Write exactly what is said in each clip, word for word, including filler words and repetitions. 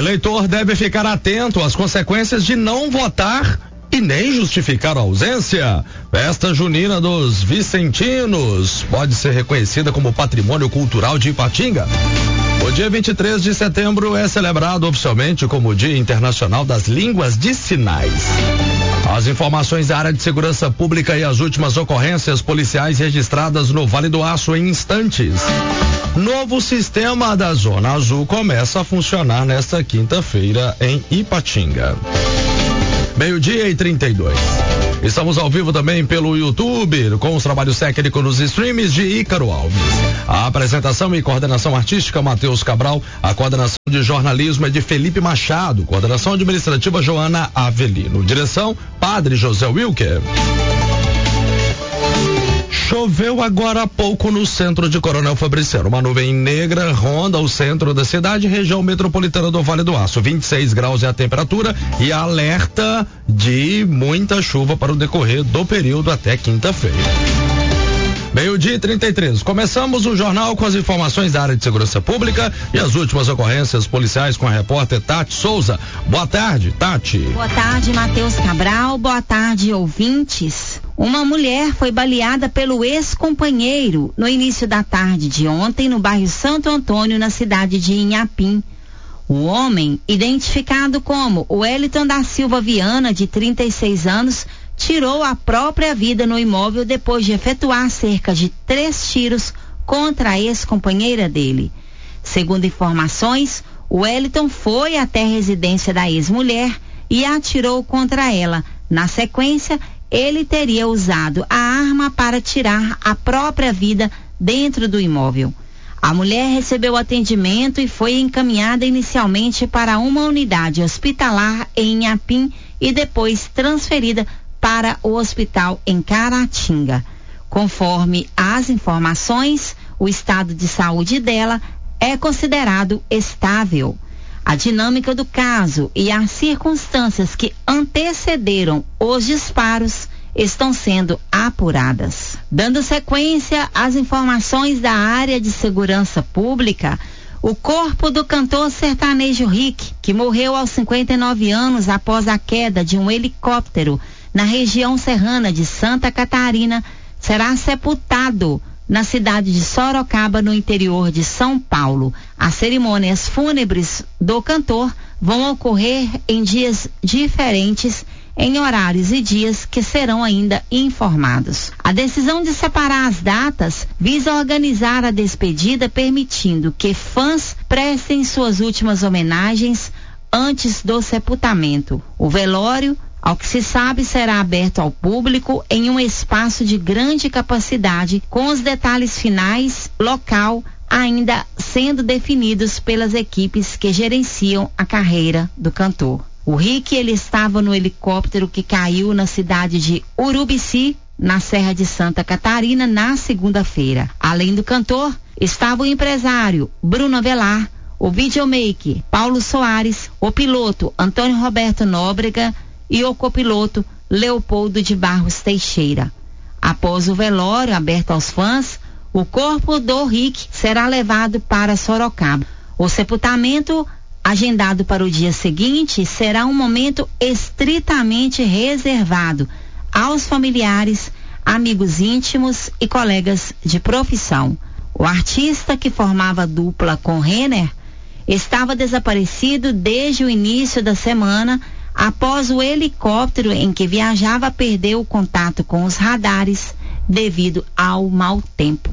Eleitor deve ficar atento às consequências de não votar e nem justificar a ausência. Festa junina dos Vicentinos pode ser reconhecida como patrimônio cultural de Ipatinga. O dia vinte e três de setembro é celebrado oficialmente como o Dia Internacional das Línguas de Sinais. As informações da área de segurança pública e as últimas ocorrências policiais registradas no Vale do Aço em instantes. Novo sistema da Zona Azul começa a funcionar nesta quinta-feira em Ipatinga. Meio-dia e trinta e dois. Estamos ao vivo também pelo YouTube, com os trabalhos técnicos nos streams de Ícaro Alves. A apresentação e coordenação artística, Matheus Cabral. A coordenação de jornalismo é de Felipe Machado. Coordenação administrativa, Joana Avelino. Direção, Padre José Wilker. Choveu agora há pouco no centro de Coronel Fabriciano. Uma nuvem negra ronda o centro da cidade, região metropolitana do Vale do Aço. vinte e seis graus é a temperatura e alerta de muita chuva para o decorrer do período até quinta-feira. Meio-dia e trinta e três. Começamos o jornal com as informações da área de segurança pública e as últimas ocorrências policiais com a repórter Tati Souza. Boa tarde, Tati. Boa tarde, Matheus Cabral. Boa tarde, ouvintes. Uma mulher foi baleada pelo ex-companheiro no início da tarde de ontem no bairro Santo Antônio, na cidade de Inhapim. O homem, identificado como Wellington da Silva Viana, de trinta e seis anos, tirou a própria vida no imóvel depois de efetuar cerca de três tiros contra a ex-companheira dele. Segundo informações, o Wellington foi até a residência da ex-mulher e atirou contra ela. Na sequência, ele teria usado a arma para tirar a própria vida dentro do imóvel. A mulher recebeu atendimento e foi encaminhada inicialmente para uma unidade hospitalar em Inhapim e depois transferida para o hospital em Caratinga. Conforme as informações, o estado de saúde dela é considerado estável. A dinâmica do caso e as circunstâncias que antecederam os disparos estão sendo apuradas. Dando sequência às informações da área de segurança pública, o corpo do cantor sertanejo Rick, que morreu aos cinquenta e nove anos após a queda de um helicóptero na região serrana de Santa Catarina, será sepultado na cidade de Sorocaba, no interior de São Paulo. As cerimônias fúnebres do cantor vão ocorrer em dias diferentes, em horários e dias que serão ainda informados. A decisão de separar as datas visa organizar a despedida, permitindo que fãs prestem suas últimas homenagens antes do sepultamento. O velório, ao que se sabe, será aberto ao público em um espaço de grande capacidade, com os detalhes finais, local, ainda sendo definidos pelas equipes que gerenciam a carreira do cantor. O Rick, ele estava no helicóptero que caiu na cidade de Urubici, na Serra de Santa Catarina, na segunda-feira. Além do cantor, estava o empresário Bruno Avelar, o videomaker Paulo Soares, o piloto Antônio Roberto Nóbrega e o copiloto Leopoldo de Barros Teixeira. Após o velório aberto aos fãs, o corpo do Rick será levado para Sorocaba. O sepultamento, agendado para o dia seguinte, será um momento estritamente reservado aos familiares, amigos íntimos e colegas de profissão. O artista, que formava dupla com Renner, estava desaparecido desde o início da semana, após o helicóptero em que viajava perder o contato com os radares devido ao mau tempo.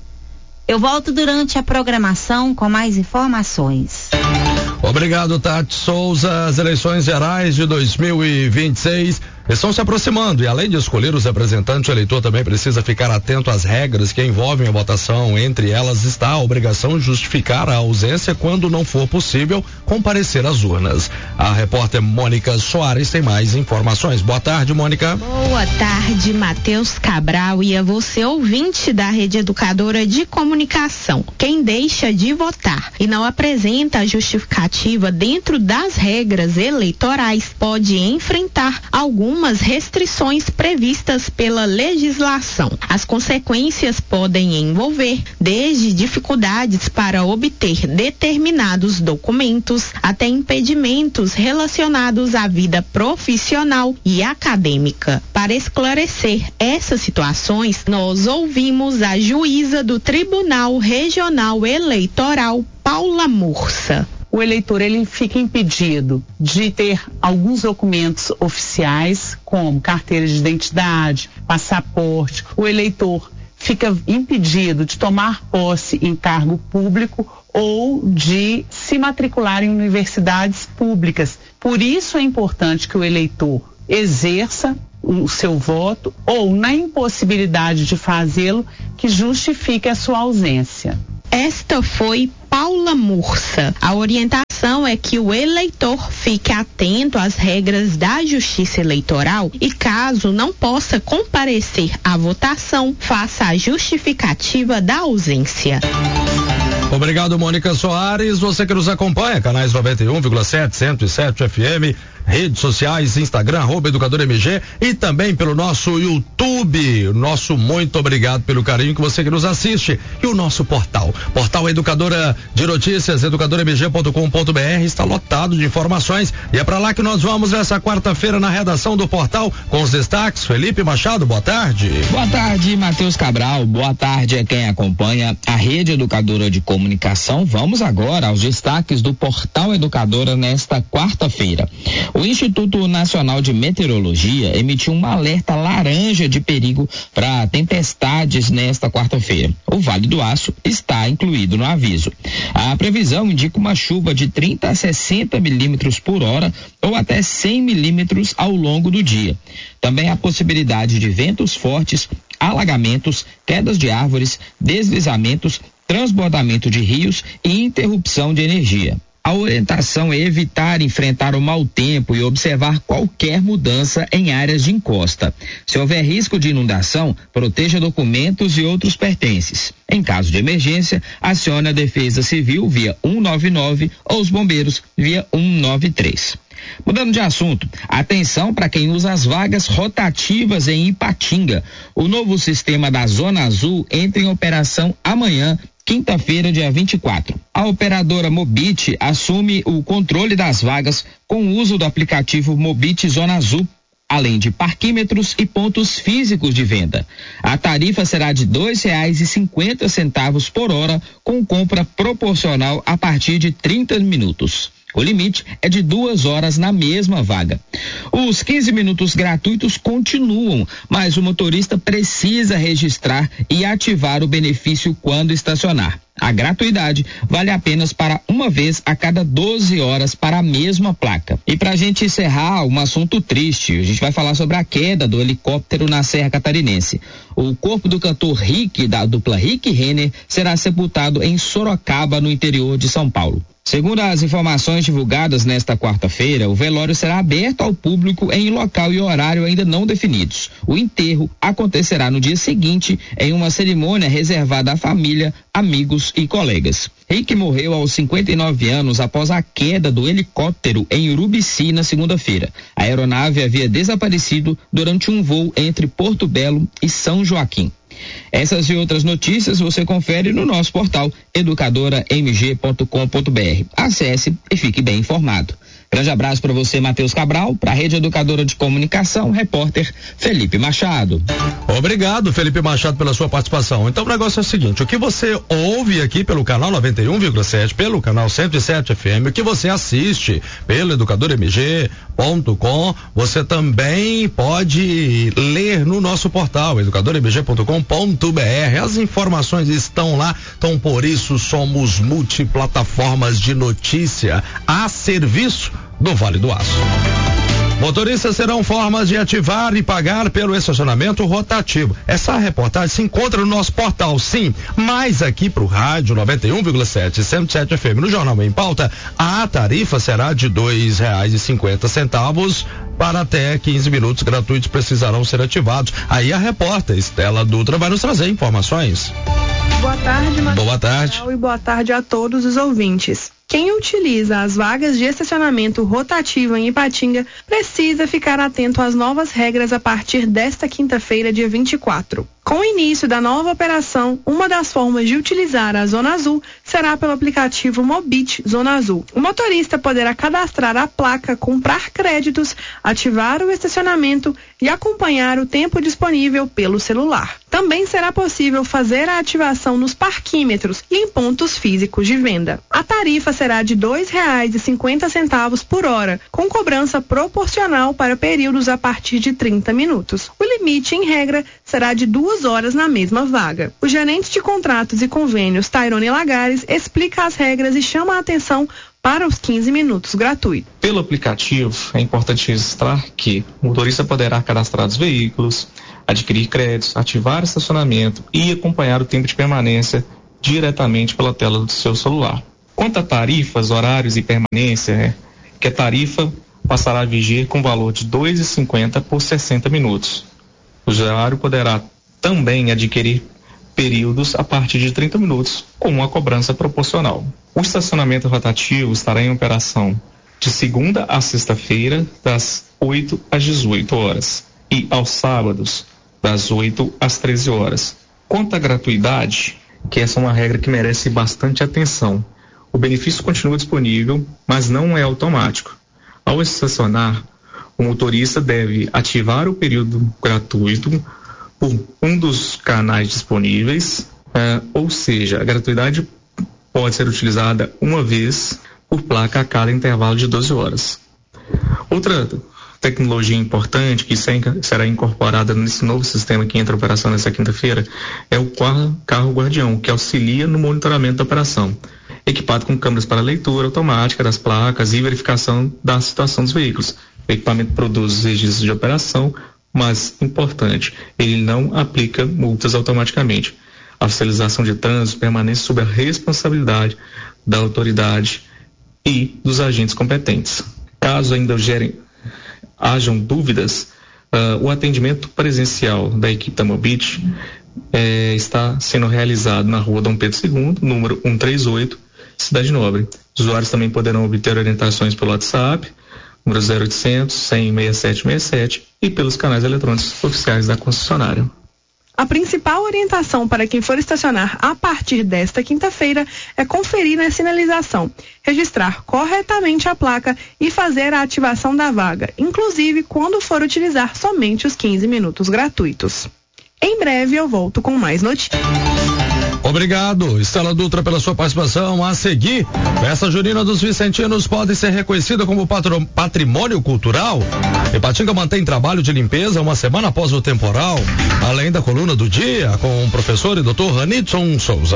Eu volto durante a programação com mais informações. Obrigado, Tati Souza. As eleições gerais de dois mil e vinte e seis estão se aproximando e, além de escolher os representantes, o eleitor também precisa ficar atento às regras que envolvem a votação. Entre elas está a obrigação de justificar a ausência quando não for possível comparecer às urnas. A repórter Mônica Soares tem mais informações. Boa tarde, Mônica. Boa tarde, Matheus Cabral, e a você, ouvinte da Rede Educadora de Comunicação. Quem deixa de votar e não apresenta a justificativa dentro das regras eleitorais pode enfrentar algum algumas restrições previstas pela legislação. As consequências podem envolver desde dificuldades para obter determinados documentos até impedimentos relacionados à vida profissional e acadêmica. Para esclarecer essas situações, nós ouvimos a juíza do Tribunal Regional Eleitoral, Paula Mursa. O eleitor ele fica impedido de ter alguns documentos oficiais, como carteira de identidade, passaporte. O eleitor fica impedido de tomar posse em cargo público ou de se matricular em universidades públicas. Por isso é importante que o eleitor exerça o seu voto ou, na impossibilidade de fazê-lo, que justifique a sua ausência. Esta foi Paula Mursa. A orientação é que o eleitor fique atento às regras da Justiça Eleitoral e, caso não possa comparecer à votação, faça a justificativa da ausência. Obrigado, Mônica Soares. Você que nos acompanha, canais noventa e um vírgula sete, cento e sete F M, redes sociais, Instagram, arroba Educador M G e também pelo nosso YouTube. Nosso muito obrigado pelo carinho que você que nos assiste. E o nosso portal, portal Educadora de Notícias, educadora m g ponto com ponto b r, está lotado de informações e é para lá que nós vamos nessa quarta-feira na redação do portal com os destaques. Felipe Machado, boa tarde. Boa tarde, Matheus Cabral. Boa tarde a quem acompanha a Rede Educadora de Comunicação. Vamos agora aos destaques do portal Educadora nesta quarta-feira. O Instituto Nacional de Meteorologia emitiu um alerta laranja de perigo para tempestades nesta quarta-feira. O Vale do Aço está incluído no aviso. A previsão indica uma chuva de trinta a sessenta milímetros por hora ou até cem milímetros ao longo do dia. Também há possibilidade de ventos fortes, alagamentos, quedas de árvores, deslizamentos, transbordamento de rios e interrupção de energia. A orientação é evitar enfrentar o mau tempo e observar qualquer mudança em áreas de encosta. Se houver risco de inundação, proteja documentos e outros pertences. Em caso de emergência, acione a Defesa Civil via um nove nove ou os bombeiros via um nove três. Mudando de assunto, atenção para quem usa as vagas rotativas em Ipatinga. O novo sistema da Zona Azul entra em operação amanhã, quinta-feira, dia vinte e quatro. A operadora Mobit assume o controle das vagas com o uso do aplicativo Mobit Zona Azul, além de parquímetros e pontos físicos de venda. A tarifa será de dois reais e cinquenta centavos por hora, com compra proporcional a partir de trinta minutos. O limite é de duas horas na mesma vaga. Os quinze minutos gratuitos continuam, mas o motorista precisa registrar e ativar o benefício quando estacionar. A gratuidade vale apenas para uma vez a cada doze horas para a mesma placa. E para a gente encerrar, um assunto triste, a gente vai falar sobre a queda do helicóptero na Serra Catarinense. O corpo do cantor Rick, da dupla Rick Renner, será sepultado em Sorocaba, no interior de São Paulo. Segundo as informações divulgadas nesta quarta-feira, o velório será aberto ao público em local e horário ainda não definidos. O enterro acontecerá no dia seguinte em uma cerimônia reservada à família, amigos e colegas. Rick morreu aos cinquenta e nove anos após a queda do helicóptero em Urubici na segunda-feira. A aeronave havia desaparecido durante um voo entre Porto Belo e São Joaquim. Essas e outras notícias você confere no nosso portal educadora m g ponto com ponto b r. Acesse e fique bem informado. Grande abraço para você, Matheus Cabral, para a Rede Educadora de Comunicação, repórter Felipe Machado. Obrigado, Felipe Machado, pela sua participação. Então o negócio é o seguinte, o que você ouve aqui pelo canal noventa e um vírgula sete, pelo canal cento e sete F M, o que você assiste pelo educadora m g ponto com, você também pode ler no nosso portal educadora m g ponto com ponto b r. As informações estão lá, então por isso somos multiplataformas de notícia a serviço do Vale do Aço. Motoristas terão formas de ativar e pagar pelo estacionamento rotativo. Essa reportagem se encontra no nosso portal, sim, mas aqui pro rádio noventa e um vírgula sete, cento e sete F M, no Jornal em Pauta, a tarifa será de dois reais e cinquenta centavos para até quinze minutos gratuitos precisarão ser ativados. Aí a repórter Estela Dutra vai nos trazer informações. Boa tarde, Matheus. Boa tarde. E boa tarde a todos os ouvintes. quem utiliza as vagas de estacionamento rotativo em Ipatinga precisa ficar atento às novas regras a partir desta quinta-feira, dia vinte e quatro. Com o início da nova operação, uma das formas de utilizar a Zona Azul será pelo aplicativo Mobit Zona Azul. O motorista poderá cadastrar a placa, comprar créditos, ativar o estacionamento e acompanhar o tempo disponível pelo celular. Também será possível fazer a ativação nos parquímetros e em pontos físicos de venda. A tarifa será de dois reais e cinquenta centavos por hora, com cobrança proporcional para períodos a partir de trinta minutos. O limite, em regra, será de duas horas na mesma vaga. O gerente de contratos e convênios, Tairone Lagares, explica as regras e chama a atenção para os quinze minutos gratuitos. Pelo aplicativo, é importante registrar que o motorista poderá cadastrar os veículos, adquirir créditos, ativar estacionamento e acompanhar o tempo de permanência diretamente pela tela do seu celular. Quanto a tarifas, horários e permanência, é que a tarifa passará a viger com valor de dois reais e cinquenta centavos por sessenta minutos. O usuário poderá também adquirir períodos a partir de trinta minutos, com uma cobrança proporcional. O estacionamento rotativo estará em operação de segunda a sexta-feira, das oito às dezoito horas, e aos sábados, das oito às treze horas. Quanto à gratuidade, que essa é uma regra que merece bastante atenção, o benefício continua disponível, mas não é automático. Ao estacionar, o motorista deve ativar o período gratuito por um dos canais disponíveis, eh, ou seja, a gratuidade pode ser utilizada uma vez por placa a cada intervalo de doze horas. Outra tecnologia importante que será incorporada nesse novo sistema que entra em operação nessa quinta-feira é o carro guardião, que auxilia no monitoramento da operação, equipado com câmeras para leitura automática das placas e verificação da situação dos veículos. O equipamento produz os registros de operação, mas, importante, ele não aplica multas automaticamente. A fiscalização de trânsito permanece sob a responsabilidade da autoridade e dos agentes competentes. Caso ainda gerem, hajam dúvidas, uh, o atendimento presencial da equipe da Mobit eh, está sendo realizado na rua Dom Pedro segundo, número cento e trinta e oito, Cidade Nobre. Os usuários também poderão obter orientações pelo WhatsApp, número zero oitocentos, cem, sessenta e sete sessenta e sete, e pelos canais eletrônicos oficiais da concessionária. A principal orientação para quem for estacionar a partir desta quinta-feira é conferir na sinalização, registrar corretamente a placa e fazer a ativação da vaga, inclusive quando for utilizar somente os quinze minutos gratuitos. Em breve eu volto com mais notícias. Obrigado, Estela Dutra, pela sua participação. A seguir, festa junina dos vicentinos pode ser reconhecida como patro, patrimônio cultural. Ipatinga mantém trabalho de limpeza uma semana após o temporal, além da coluna do dia com o professor e doutor Ranidson Souza.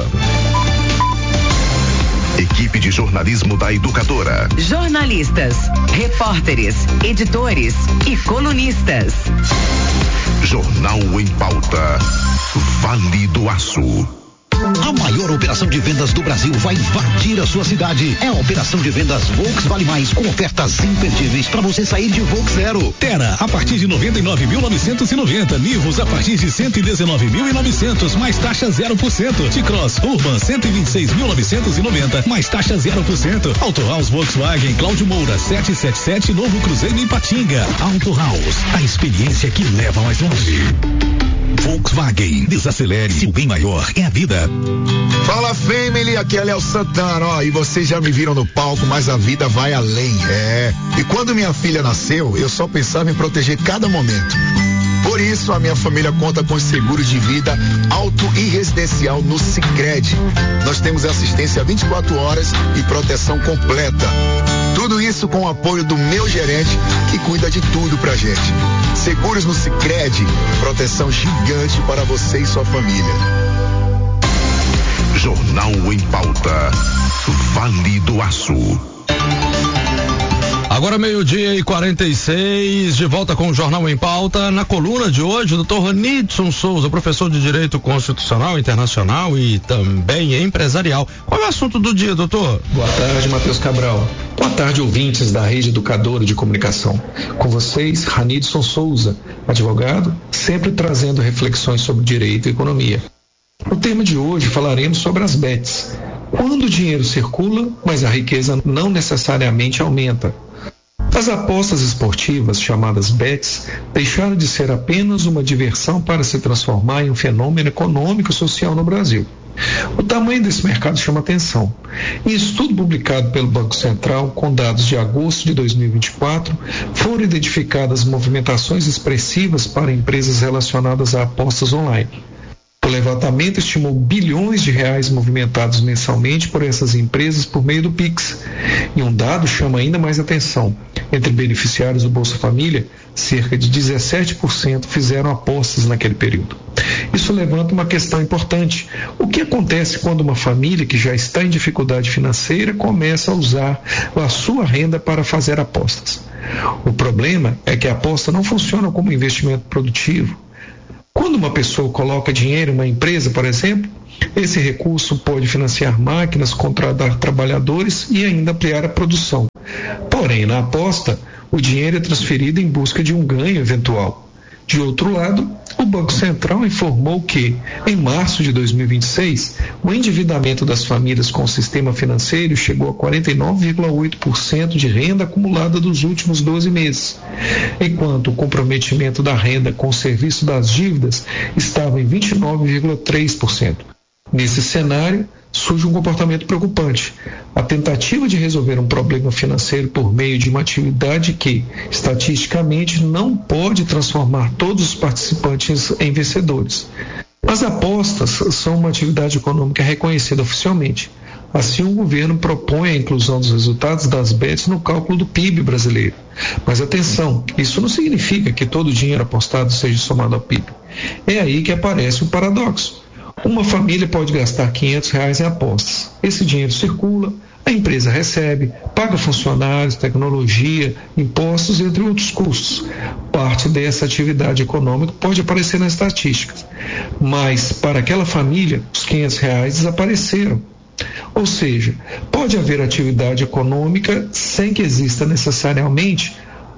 Equipe de jornalismo da Educadora. Jornalistas, repórteres, editores e colunistas. Jornal em Pauta. Vale do Aço. A maior operação de vendas do Brasil vai invadir a sua cidade. É a operação de vendas Volks Vale Mais, com ofertas imperdíveis para você sair de Volks zero. Terra a partir de noventa e nove mil novecentos e noventa, Nivus a partir de cento e dezenove mil e novecentos, mais taxa zero por cento. T-Cross Urban cento e vinte e seis mil novecentos e noventa, mais taxa zero por cento. Auto House Volkswagen Cláudio Moura setecentos e setenta e sete, Novo Cruzeiro em Patinga. Auto House, a experiência que leva mais longe. Volkswagen, desacelere, o bem maior é a vida. Fala, family, aqui é Léo Santana, ó, e vocês já me viram no palco, mas a vida vai além, é. E quando minha filha nasceu, eu só pensava em proteger cada momento. Por isso, a minha família conta com os seguros de vida auto e residencial no Sicredi. Nós temos assistência vinte e quatro horas e proteção completa. Tudo isso com o apoio do meu gerente, que cuida de tudo pra gente. Seguros no Sicredi, proteção gigante para você e sua família. Jornal em Pauta. Vale do Aço. Agora meio-dia e quarenta e seis, de volta com o Jornal em Pauta. Na coluna de hoje, o doutor Ranidson Souza, professor de Direito Constitucional Internacional e também empresarial. Qual é o assunto do dia, doutor? Boa tarde, Matheus Cabral. Boa tarde, ouvintes da Rede Educadora de Comunicação. Com vocês, Ranidson Souza, advogado, sempre trazendo reflexões sobre direito e economia. No tema de hoje falaremos sobre as B E Ts, Quando o dinheiro circula, mas a riqueza não necessariamente aumenta. As apostas esportivas, chamadas bets, deixaram de ser apenas uma diversão para se transformar em um fenômeno econômico e social no Brasil. O tamanho desse mercado chama atenção. Em estudo publicado pelo Banco Central, com dados de agosto de dois mil e vinte e quatro, foram identificadas movimentações expressivas para empresas relacionadas a apostas online. O levantamento estimou bilhões de reais movimentados mensalmente por essas empresas por meio do Pix. E um dado chama ainda mais atenção. Entre beneficiários do Bolsa Família, cerca de dezessete por cento fizeram apostas naquele período. Isso levanta uma questão importante. O que acontece quando uma família que já está em dificuldade financeira começa a usar a sua renda para fazer apostas? O problema é que a aposta não funciona como investimento produtivo. Quando uma pessoa coloca dinheiro em uma empresa, por exemplo, esse recurso pode financiar máquinas, contratar trabalhadores e ainda ampliar a produção. Porém, na aposta, o dinheiro é transferido em busca de um ganho eventual. De outro lado, o Banco Central informou que, em março de dois mil e vinte e seis, o endividamento das famílias com o sistema financeiro chegou a quarenta e nove vírgula oito por cento de renda acumulada dos últimos doze meses, enquanto o comprometimento da renda com o serviço das dívidas estava em vinte e nove vírgula três por cento. Nesse cenário, surge um comportamento preocupante. A tentativa de resolver um problema financeiro por meio de uma atividade que, estatisticamente, não pode transformar todos os participantes em vencedores. As apostas são uma atividade econômica reconhecida oficialmente. Assim, o governo propõe a inclusão dos resultados das bets no cálculo do P I B brasileiro. Mas atenção, isso não significa que todo o dinheiro apostado seja somado ao P I B. É aí que aparece o paradoxo. Uma família pode gastar quinhentos reais em apostas. Esse dinheiro circula, a empresa recebe, paga funcionários, tecnologia, impostos, entre outros custos. Parte dessa atividade econômica pode aparecer nas estatísticas, mas para aquela família, os quinhentos reais desapareceram. Ou seja, pode haver atividade econômica sem que exista necessariamente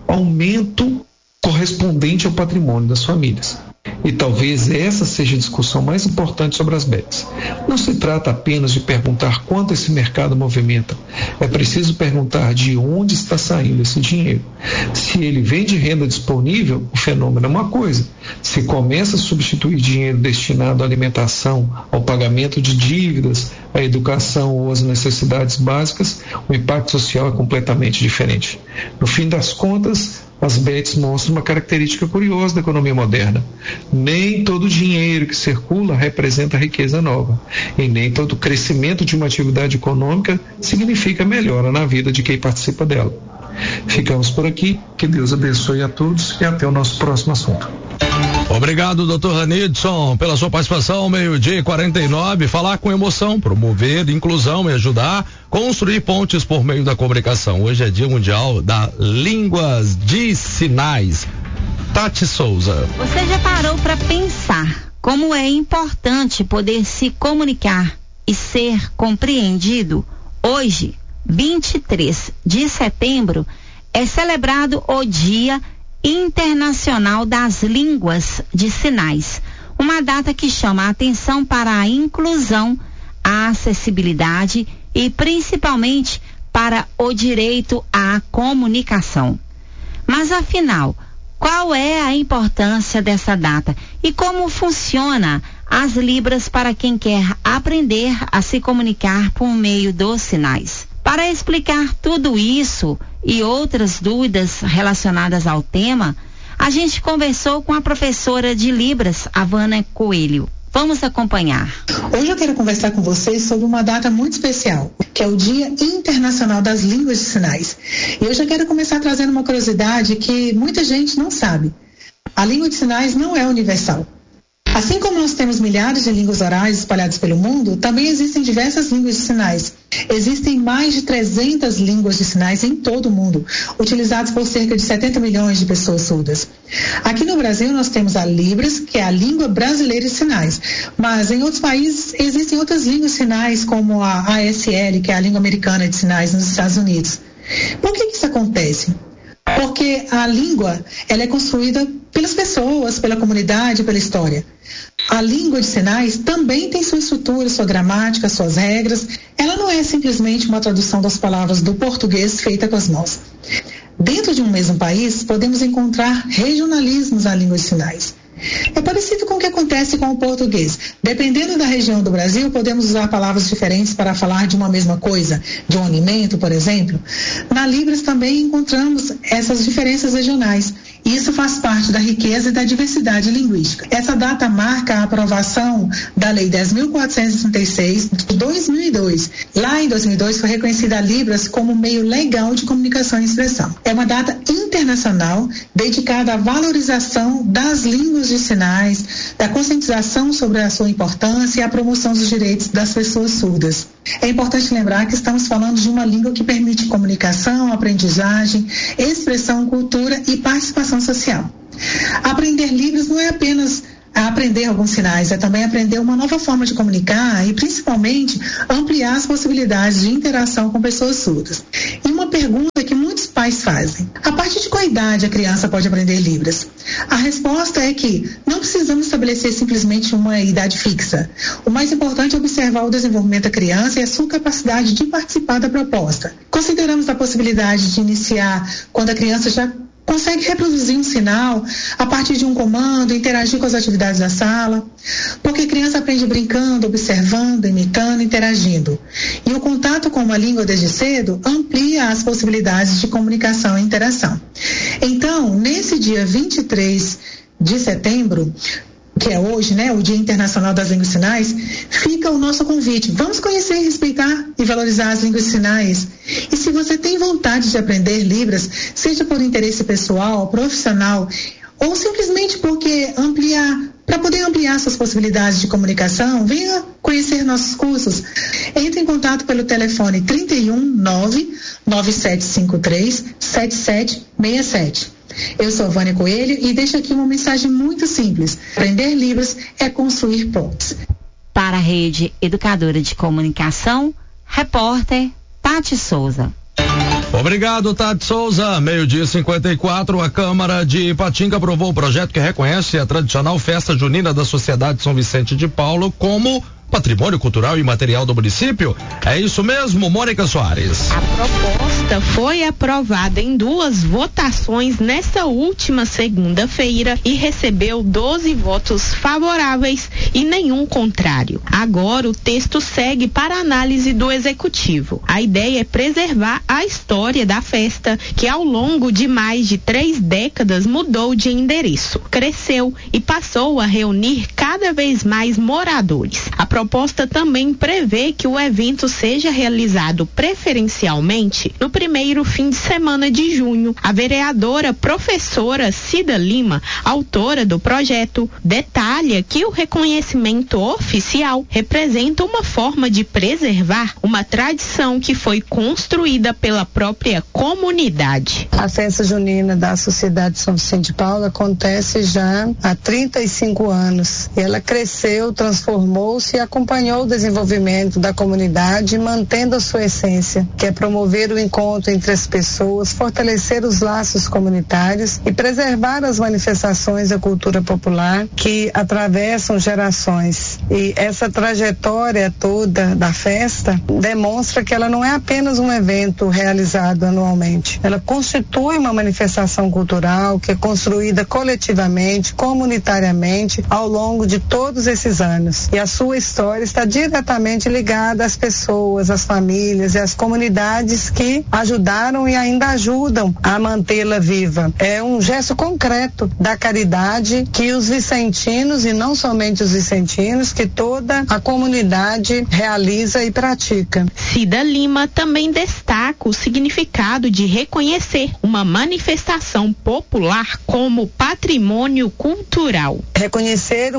aumento correspondente ao patrimônio das famílias. E talvez essa seja a discussão mais importante sobre as bets. Não se trata apenas de perguntar quanto esse mercado movimenta. É preciso perguntar de onde está saindo esse dinheiro. Se ele vem de renda disponível, o fenômeno é uma coisa. Se começa a substituir dinheiro destinado à alimentação, ao pagamento de dívidas, à educação ou às necessidades básicas, o impacto social é completamente diferente. No fim das contas, as bets mostram uma característica curiosa da economia moderna. Nem todo dinheiro que circula representa riqueza nova. E nem todo crescimento de uma atividade econômica significa melhora na vida de quem participa dela. Ficamos por aqui. Que Deus abençoe a todos e até o nosso próximo assunto. Obrigado, doutor Ranidson, pela sua participação, meio-dia e quarenta e nove. Falar com emoção, promover inclusão e ajudar a construir pontes por meio da comunicação. Hoje é Dia Mundial da Línguas de Sinais. Tati Souza. Você já parou para pensar como é importante poder se comunicar e ser compreendido? Hoje, vinte e três de setembro, é celebrado o Dia Internacional das Línguas de Sinais, uma data que chama a atenção para a inclusão, a acessibilidade e principalmente para o direito à comunicação. Mas afinal, qual é a importância dessa data e como funciona as libras para quem quer aprender a se comunicar por meio dos sinais? Para explicar tudo isso e outras dúvidas relacionadas ao tema, a gente conversou com a professora de Libras, Havana Coelho. Vamos acompanhar. Hoje eu quero conversar com vocês sobre uma data muito especial, que é o Dia Internacional das Línguas de Sinais. E eu já quero começar trazendo uma curiosidade que muita gente não sabe. A língua de sinais não é universal. Assim como nós temos milhares de línguas orais espalhadas pelo mundo, também existem diversas línguas de sinais. Existem mais de trezentas línguas de sinais em todo o mundo, utilizadas por cerca de setenta milhões de pessoas surdas. Aqui no Brasil nós temos a Libras, que é a língua brasileira de sinais, mas em outros países existem outras línguas de sinais, como a A S L, que é a língua americana de sinais nos Estados Unidos. Por que isso acontece? porque a língua ela é construída pelas pessoas, pela comunidade, pela história. A língua de sinais também tem sua estrutura, sua gramática, suas regras. Ela não é simplesmente uma tradução das palavras do português feita com as mãos. Dentro de um mesmo país, podemos encontrar regionalismos na língua de sinais. É parecido com o que acontece com o português. Dependendo da região do Brasil, podemos usar palavras diferentes para falar de uma mesma coisa, de um alimento, por exemplo. Na Libras também encontramos essas diferenças regionais. E isso faz parte da riqueza e da diversidade linguística. Essa data marca a aprovação da Lei dez mil quatrocentos e trinta e seis de dois mil e dois. Lá em dois mil e dois foi reconhecida a Libras como meio legal de comunicação e expressão. É uma data internacional dedicada à valorização das línguas de sinais, da conscientização sobre a sua importância e à promoção dos direitos das pessoas surdas. É importante lembrar que estamos falando de uma língua que permite comunicação, aprendizagem, expressão, cultura e participação social. Aprender Libras não é apenas aprender alguns sinais, é também aprender uma nova forma de comunicar e, principalmente, ampliar as possibilidades de interação com pessoas surdas. E uma pergunta que muitos pais fazem: a partir de qual idade a criança pode aprender Libras? A resposta é que não precisamos estabelecer simplesmente uma idade fixa. O mais importante é observar o desenvolvimento da criança e a sua capacidade de participar da proposta. Consideramos a possibilidade de iniciar quando a criança já consegue reproduzir um sinal a partir de um comando, interagir com as atividades da sala, porque a criança aprende brincando, observando, imitando, interagindo. E o contato com uma língua desde cedo amplia as possibilidades de comunicação e interação. Então, nesse dia vinte e três de setembro, que é hoje, né, o Dia Internacional das Línguas de Sinais, fica o nosso convite. Vamos conhecer, respeitar e valorizar as línguas de sinais. E se você tem vontade de aprender Libras, seja por interesse pessoal, profissional, ou simplesmente porque ampliar, para poder ampliar suas possibilidades de comunicação, venha conhecer nossos cursos. Entre em contato pelo telefone trinta e um, nove, nove sete cinco três, sete sete seis sete. Eu sou a Vânia Coelho e deixo aqui uma mensagem muito simples. Aprender Libras é construir pontes. Para a Rede Educadora de Comunicação, repórter Tati Souza. Obrigado, Tati Souza. Meio-dia e cinquenta e quatro, a Câmara de Ipatinga aprovou o projeto que reconhece a tradicional festa junina da Sociedade São Vicente de Paulo como patrimônio cultural e material do município. É isso mesmo, Mônica Soares. A proposta foi aprovada em duas votações nesta última segunda-feira e recebeu doze votos favoráveis e nenhum contrário. Agora o texto segue para análise do Executivo. A ideia é preservar a história da festa, que ao longo de mais de três décadas mudou de endereço, cresceu e passou a reunir cada vez mais moradores. A proposta também prevê que o evento seja realizado preferencialmente no primeiro fim de semana de junho. A vereadora professora Cida Lima, autora do projeto, detalha que o reconhecimento oficial representa uma forma de preservar uma tradição que foi construída pela própria comunidade. A festa junina da Sociedade São Vicente de Paulo acontece já há trinta e cinco anos. Ela cresceu, transformou-se e acompanhou o desenvolvimento da comunidade, mantendo a sua essência, que é promover o encontro entre as pessoas, fortalecer os laços comunitários e preservar as manifestações da cultura popular que atravessam gerações. E essa trajetória toda da festa demonstra que ela não é apenas um evento realizado anualmente. Ela constitui uma manifestação cultural que é construída coletivamente, comunitariamente, ao longo de todos esses anos. E a sua história está diretamente ligada às pessoas, às famílias e às comunidades que ajudaram e ainda ajudam a mantê-la viva. É um gesto concreto da caridade que os vicentinos, e não somente os vicentinos, que toda a comunidade realiza e pratica. Cida Lima também destaca o significado de reconhecer uma manifestação popular como patrimônio cultural. Reconhecer uma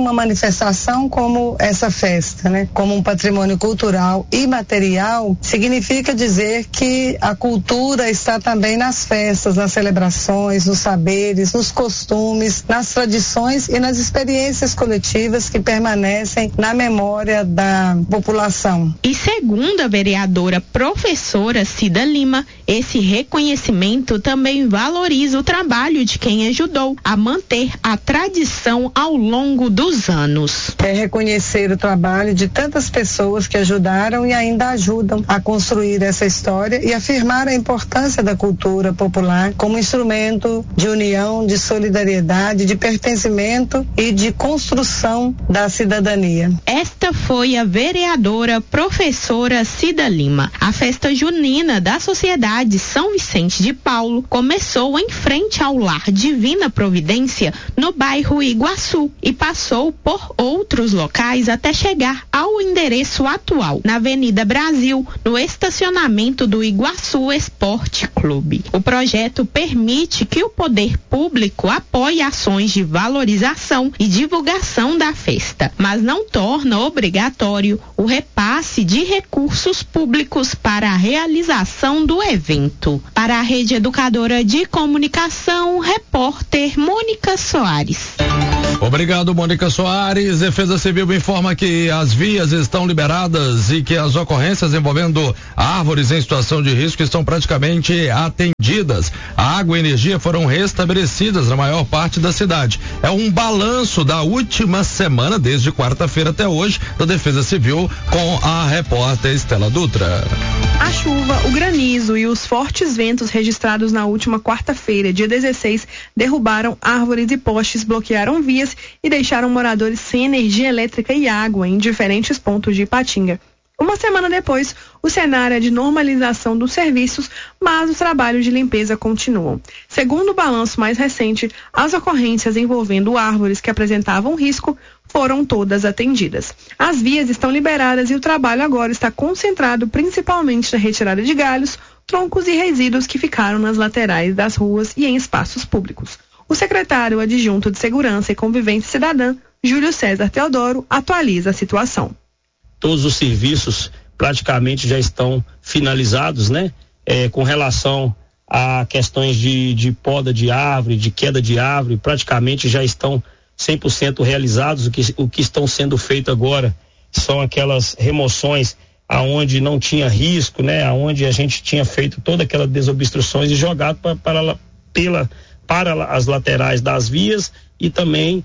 uma manifestação como essa festa, né, como um patrimônio cultural e material, significa dizer que a cultura está também nas festas, nas celebrações, nos saberes, nos costumes, nas tradições e nas experiências coletivas que permanecem na memória da população. E segundo a vereadora professora Cida Lima, esse reconhecimento também valoriza o trabalho de quem ajudou a manter a tradição ao longo dos anos. É reconhecer o trabalho de tantas pessoas que ajudaram e ainda ajudam a construir essa história e afirmar a importância da cultura popular como instrumento de união, de solidariedade, de pertencimento e de construção da cidadania. Esta foi a vereadora professora Cida Lima. A festa junina da Sociedade São Vicente de Paulo começou em frente ao Lar Divina Providência, no bairro Iguaçu, e passou por outros locais até chegar ao endereço atual, na Avenida Brasil, no estacionamento do Iguaçu Esporte Clube. O projeto permite que o poder público apoie ações de valorização e divulgação da festa, mas não torna obrigatório o repasse de recursos públicos para a realização do evento. Para a Rede Educadora de Comunicação, repórter Mônica Soares. Obrigado, Mônica Soares. Defesa Civil informa que as vias estão liberadas e que as ocorrências envolvendo árvores em situação de risco estão praticamente atendidas. A água e energia foram restabelecidas na maior parte da cidade. É um balanço da última semana, desde quarta-feira até hoje, da Defesa Civil, com a repórter Estela Dutra. A chuva, o granizo e os fortes ventos registrados na última quarta-feira, dia dezesseis, derrubaram árvores e postes, bloquearam vias e deixaram moradores sem energia elétrica e água em diferentes pontos de Ipatinga. Uma semana depois, o cenário é de normalização dos serviços, mas os trabalhos de limpeza continuam. Segundo o balanço mais recente, as ocorrências envolvendo árvores que apresentavam risco foram todas atendidas. As vias estão liberadas e o trabalho agora está concentrado principalmente na retirada de galhos, troncos e resíduos que ficaram nas laterais das ruas e em espaços públicos. O secretário adjunto de Segurança e Convivência Cidadã, Júlio César Teodoro, atualiza a situação. Todos os serviços praticamente já estão finalizados, né? É, com relação a questões de, de poda de árvore, de queda de árvore, praticamente já estão cem por cento realizados. O que, o que estão sendo feito agora são aquelas remoções aonde não tinha risco, né? Aonde a gente tinha feito todas aquelas desobstruções e jogado pra, para, pela, para as laterais das vias e também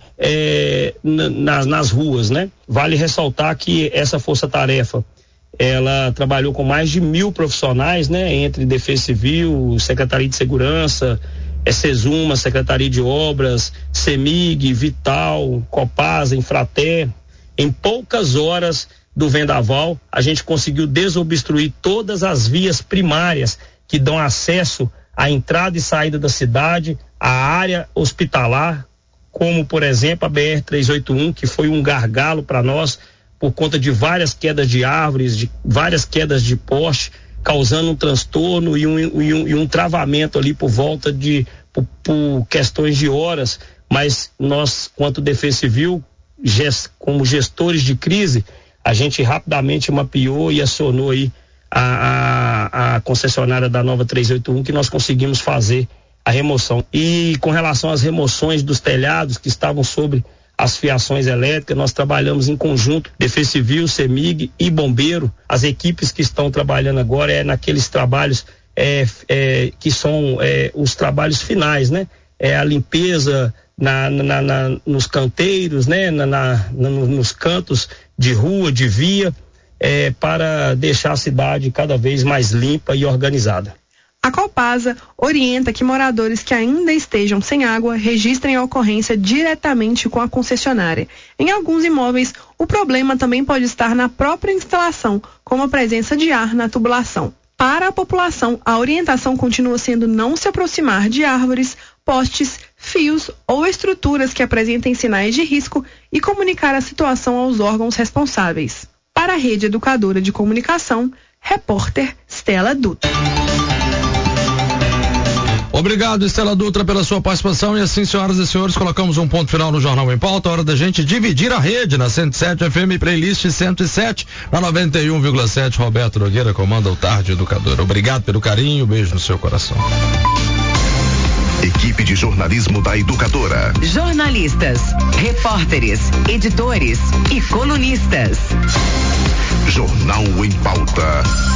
é, nas, nas ruas, né? Vale ressaltar que essa força-tarefa, ela trabalhou com mais de mil profissionais, né? Entre Defesa Civil, Secretaria de Segurança, SESUMA, Secretaria de Obras, CEMIG, Vital, Copasa, Infrater. Em poucas horas do vendaval, a gente conseguiu desobstruir todas as vias primárias que dão acesso à entrada e saída da cidade, à área hospitalar, como, por exemplo, a B R trezentos e oitenta e um, que foi um gargalo para nós por conta de várias quedas de árvores, de várias quedas de poste, causando um transtorno e um, e um, e um travamento ali por volta de, por, por questões de horas, mas nós, quanto Defesa Civil, gest, como gestores de crise, a gente rapidamente mapeou e acionou aí a, a, a concessionária da Nova trezentos e oitenta e um, que nós conseguimos fazer a remoção. E com relação às remoções dos telhados que estavam sobre as fiações elétricas, nós trabalhamos em conjunto, Defesa Civil, CEMIG e Bombeiro. As equipes que estão trabalhando agora é naqueles trabalhos é, é, que são é, os trabalhos finais, né? É a limpeza na, na, na, nos canteiros, né? Na, na, na, nos cantos de rua, de via, é, para deixar a cidade cada vez mais limpa e organizada. A Copasa orienta que moradores que ainda estejam sem água registrem a ocorrência diretamente com a concessionária. Em alguns imóveis, o problema também pode estar na própria instalação, como a presença de ar na tubulação. Para a população, a orientação continua sendo não se aproximar de árvores, postes, fios ou estruturas que apresentem sinais de risco e comunicar a situação aos órgãos responsáveis. Para a Rede Educadora de Comunicação, repórter Stella Dutra. Obrigado, Estela Dutra, pela sua participação. E assim, senhoras e senhores, colocamos um ponto final no Jornal em Pauta. Hora da gente dividir a rede na cento e sete F M, playlist cento e sete, na noventa e um vírgula sete. Roberto Nogueira comanda o Tarde Educadora. Obrigado pelo carinho, beijo no seu coração. Equipe de jornalismo da Educadora. Jornalistas, repórteres, editores e colunistas. Jornal em Pauta.